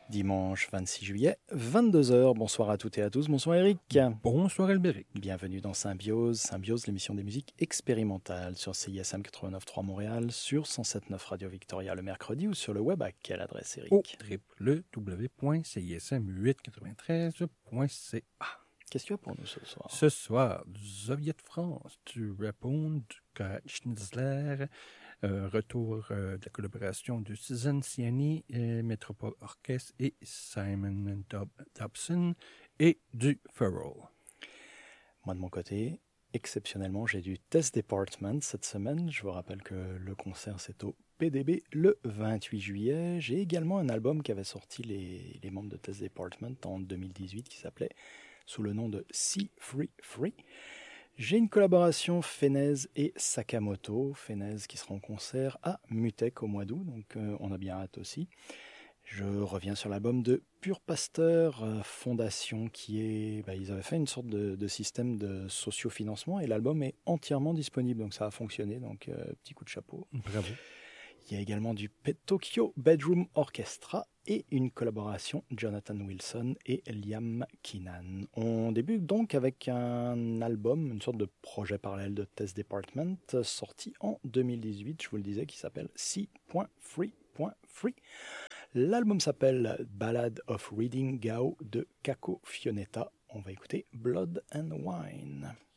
Dimanche 26 juillet, 22h. Bonsoir à toutes et à tous. Bonsoir Eric. Bonsoir Albéric. Bienvenue dans Symbiose. Symbiose, l'émission des musiques expérimentales sur CISM 89.3 Montréal, sur 107.9 Radio Victoria le mercredi ou sur le web. À quelle adresse, Eric? Au www.cism893.ca. Qu'est-ce que tu as pour nous ce soir? Ce soir, du Soviet France, du Rapon, du Karl Schnitzler, retour de la collaboration de Susan Ciani, Metropole Orchestre et Simon Dobson, et du Farrell. Moi, de mon côté, exceptionnellement, j'ai du Test Department cette semaine. Je vous rappelle que le concert, c'est au PDB le 28 juillet. J'ai également un album qui avait sorti les membres de Test Department en 2018 qui s'appelait sous le nom de See Free Free. J'ai une collaboration Fenez et Sakamoto. Fenez qui sera en concert à Mutec au mois d'août, donc on a bien hâte aussi. Je reviens sur l'album de Pure Pasteur Fondation qui est... ils avaient fait une sorte de système de sociofinancement et l'album est entièrement disponible, donc ça a fonctionné, donc petit coup de chapeau. Bravo. Il y a également du Tokyo Bedroom Orchestra et une collaboration Jonathan Wilson et Liam Keenan. On débute donc avec un album, une sorte de projet parallèle de Test Department, sorti en 2018, je vous le disais, qui s'appelle C.Free.Free. L'album s'appelle Ballad of Reading Gao de Kako Fionetta. On va écouter Blood and Wine.